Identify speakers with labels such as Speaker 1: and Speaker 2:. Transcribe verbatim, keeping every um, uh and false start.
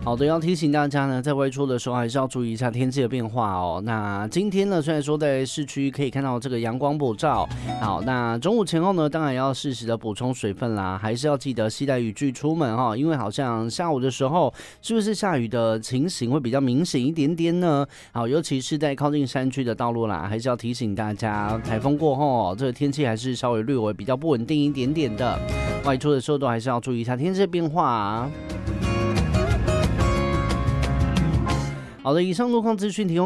Speaker 1: 好的，要提醒大家呢，在外出的时候还是要注意一下天气的变化哦。那今天呢，虽然说在市区可以看到这个阳光普照，好，那中午前后呢，当然要适时的补充水分啦，还是要记得携带雨具出门哈、哦，因为好像下午的时候，是不是下雨的情形会比较明显一点点呢？好，尤其是在靠近山区的道路啦，还是要提醒大家，台风过后，这个天气还是稍微略微比较不稳定一点点的，外出的时候都还是要注意一下天气的变化啊。好的，以上路况资讯提供